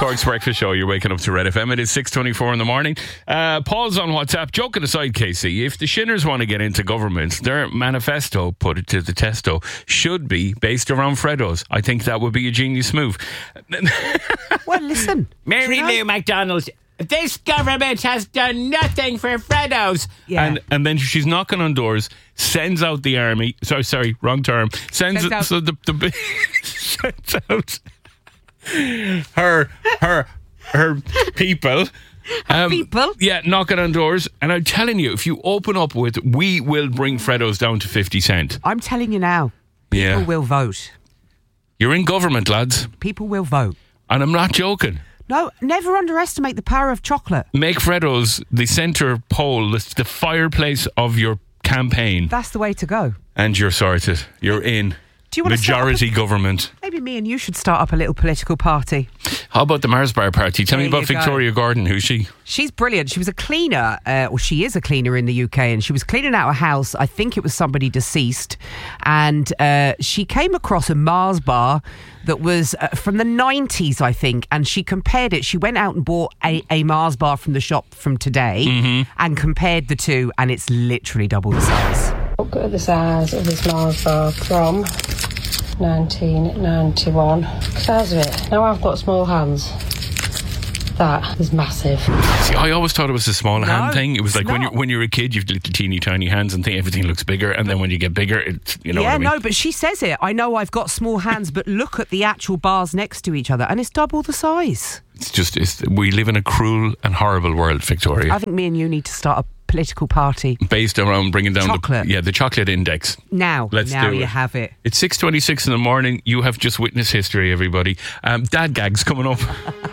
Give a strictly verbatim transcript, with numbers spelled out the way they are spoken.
Cork's Breakfast Show. You're waking up to Red F M. It is six twenty-four in the morning. Uh, Paul's on WhatsApp. Joking aside, Casey, if the Shinners want to get into government, their manifesto, put it to the testo, should be based around Freddos. I think that would be a genius move. Well, listen. Mary you know? Lou McDonald, this government has done nothing for Freddos. Yeah. And and then she's knocking on doors, sends out the army. Sorry, sorry, wrong term. Sends, Sends out- so the, the sends out her her her people. Um, people? Yeah, knocking on doors. And I'm telling you, if you open up with, we will bring Freddos down to fifty cent. I'm telling you now. People Yeah. will vote. You're in government, lads. People will vote. And I'm not joking. No, never underestimate the power of chocolate. Make Freddos the centre pole, the, the fireplace of your campaign. That's the way to go. And you're sorted. You're in. Do you want to start up majority government. Maybe me and you should start up a little political party. How about the Mars Bar party? Tell me There about you go. Victoria Gordon. Who's she? She's brilliant. She was a cleaner, uh, or she is a cleaner in the U K, and she was cleaning out a house. I think it was somebody deceased, and uh, she came across a Mars bar that was uh, from the nineties, I think, and she compared it. She went out and bought a, a Mars bar from the shop from today Mm-hmm. and compared the two, and it's literally double the size. Look at the size of this Mars bar from nineteen ninety-one. Size of it. Now I've got small hands. That is massive. See, I always thought it was a small hand No, thing. It was it's like when not. you're when you're a kid, you've little teeny tiny hands and think everything looks bigger, and then when you get bigger, it's you know yeah, what I mean. no, but she says it. I know I've got small hands, but look at the actual bars next to each other, and it's double the size. It's just it's, we live in a cruel and horrible world, Victoria. I think me and you need to start a political party. Based around bringing down Chocolate. the yeah the chocolate index. Now, Let's now do you it. have it. It's six twenty-six in the morning. You have just witnessed history, everybody. Um, dad gags coming up.